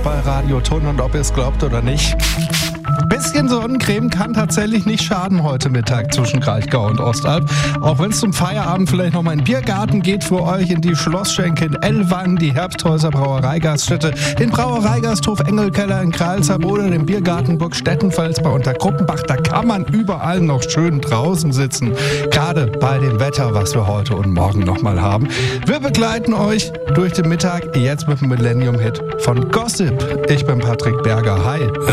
bei Radio Thun und ob ihr es glaubt oder nicht. Bisschen Sonnencreme kann tatsächlich nicht schaden heute Mittag zwischen Kraichgau und Ostalb. Auch wenn es zum Feierabend vielleicht noch mal in den Biergarten geht für euch, in die Schlossschenke in Ellwangen, die Herbsthäuser Brauereigaststätte, den Brauereigasthof Engelkeller in Kralsheim oder den Biergarten Burg Stettenfels bei Untergruppenbach. Da kann man überall noch schön draußen sitzen. Gerade bei dem Wetter, was wir heute und morgen noch mal haben. Wir begleiten euch durch den Mittag, jetzt mit dem Millennium-Hit von Gossip. Ich bin Patrick Berger. Hi.